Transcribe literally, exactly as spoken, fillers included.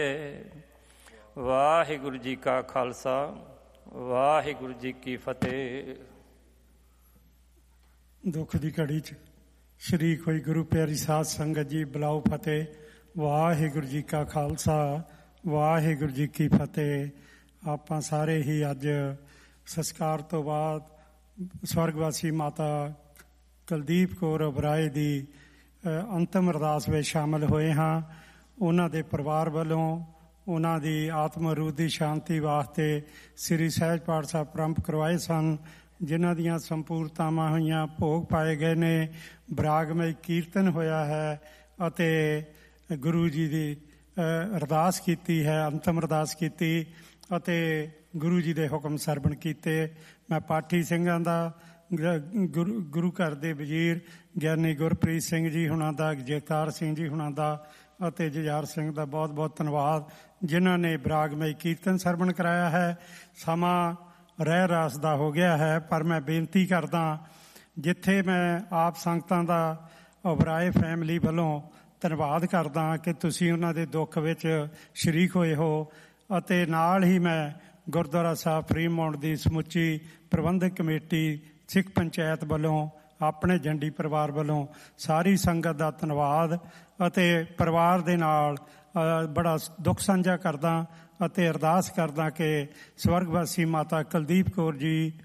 ਵਾਹਿਗੁਰੂ ਜੀ ਕਾ ਖਾਲਸਾ, ਵਾਹਿਗੁਰੂ ਜੀ ਕੀ ਫਤਿਹ। ਦੁੱਖ ਦੀ ਘੜੀ 'ਚ ਸ਼ਰੀਕ ਹੋਈ ਗੁਰੂ ਪਿਆਰੀ ਸਾਧ ਸੰਗਤ ਜੀ, ਬੁਲਾਓ ਫਤਿਹ। ਵਾਹਿਗੁਰੂ ਜੀ ਕਾ ਖਾਲਸਾ, ਵਾਹਿਗੁਰੂ ਜੀ ਕੀ ਫਤਿਹ। ਆਪਾਂ ਸਾਰੇ ਹੀ ਅੱਜ ਸੰਸਕਾਰ ਤੋਂ ਬਾਅਦ ਸਵਰਗਵਾਸੀ ਮਾਤਾ ਕੁਲਦੀਪ ਕੌਰ ਓਬਰਾਏ ਦੀ ਅੰਤਮ ਅਰਦਾਸ ਵਿੱਚ ਸ਼ਾਮਲ ਹੋਏ ਹਾਂ। ਉਹਨਾਂ ਦੇ ਪਰਿਵਾਰ ਵੱਲੋਂ ਉਹਨਾਂ ਦੀ ਆਤਮ ਰੂਹ ਦੀ ਸ਼ਾਂਤੀ ਵਾਸਤੇ ਸ੍ਰੀ ਸਹਿਜ ਪਾਠ ਸਾਹਿਬ ਪ੍ਰੰਪ ਕਰਵਾਏ ਸਨ, ਜਿਨ੍ਹਾਂ ਦੀਆਂ ਸੰਪੂਰਤਾਵਾਂ ਹੋਈਆਂ, ਭੋਗ ਪਾਏ ਗਏ ਨੇ, ਬਰਾਗਮਈ ਕੀਰਤਨ ਹੋਇਆ ਹੈ ਅਤੇ ਗੁਰੂ ਜੀ ਦੀ ਅਰਦਾਸ ਕੀਤੀ ਹੈ, ਅੰਤਮ ਅਰਦਾਸ ਕੀਤੀ ਅਤੇ ਗੁਰੂ ਜੀ ਦੇ ਹੁਕਮ ਸਰਵਣ ਕੀਤੇ। ਮੈਂ ਪਾਠੀ ਸਿੰਘਾਂ ਦਾ, ਗੁਰੂ ਗੁਰੂ ਘਰ ਦੇ ਵਜ਼ੀਰ ਗਿਆਨੀ ਗੁਰਪ੍ਰੀਤ ਸਿੰਘ ਜੀ ਹੁਣਾਂ ਦਾ, ਜਗਤਾਰ ਸਿੰਘ ਜੀ ਹੁਣਾਂ ਦਾ ਅਤੇ ਜੁਝਾਰ ਸਿੰਘ ਦਾ ਬਹੁਤ ਬਹੁਤ ਧੰਨਵਾਦ, ਜਿਨ੍ਹਾਂ ਨੇ ਬਰਾਗਮਈ ਕੀਰਤਨ ਸਰਵਣ ਕਰਾਇਆ ਹੈ। ਸਮਾਂ ਰਹਿ ਰਾਸ ਦਾ ਹੋ ਗਿਆ ਹੈ, ਪਰ ਮੈਂ ਬੇਨਤੀ ਕਰਦਾ, ਜਿੱਥੇ ਮੈਂ ਆਪ ਸੰਗਤਾਂ ਦਾ ਓਬਰਾਏ ਫੈਮਿਲੀ ਵੱਲੋਂ ਧੰਨਵਾਦ ਕਰਦਾ ਕਿ ਤੁਸੀਂ ਉਹਨਾਂ ਦੇ ਦੁੱਖ ਵਿੱਚ ਸ਼ਰੀਕ ਹੋਏ ਹੋ, ਅਤੇ ਨਾਲ ਹੀ ਮੈਂ ਗੁਰਦੁਆਰਾ ਸਾਹਿਬ ਫਰੀਮੌਂਟ ਦੀ ਸਮੁੱਚੀ ਪ੍ਰਬੰਧਕ ਕਮੇਟੀ, ਸਿੱਖ ਪੰਚਾਇਤ ਵੱਲੋਂ, ਆਪਣੇ ਜੰਡੀ ਪਰਿਵਾਰ ਵੱਲੋਂ ਸਾਰੀ ਸੰਗਤ ਦਾ ਧੰਨਵਾਦ ਅਤੇ ਪਰਿਵਾਰ ਦੇ ਨਾਲ ਬੜਾ ਦੁੱਖ ਸਾਂਝਾ ਕਰਦਾ ਅਤੇ ਅਰਦਾਸ ਕਰਦਾ ਕਿ ਸਵਰਗਵਾਸੀ ਮਾਤਾ ਕੁਲਦੀਪ ਕੌਰ ਜੀ